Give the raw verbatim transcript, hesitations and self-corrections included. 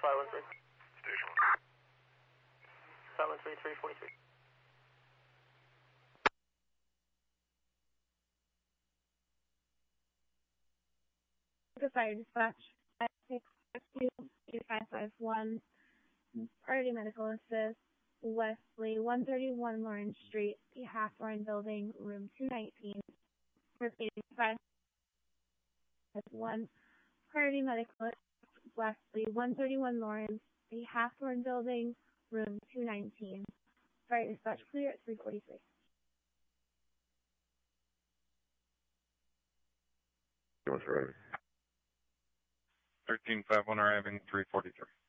five one three. Station one. five one three, three forty-three. Fire dispatch five six five two eight five five one. Priority medical assist. Wesley, one thirty-one Lawrence Street, the Hathorne Building, room two nineteen. Repeating five one. Priority medical assist. Wesley, one thirty-one Lawrence, the Hathorne Building, room two nineteen. Fire dispatch clear at three forty-three. What's arriving? thirteen five one arriving, three forty-three.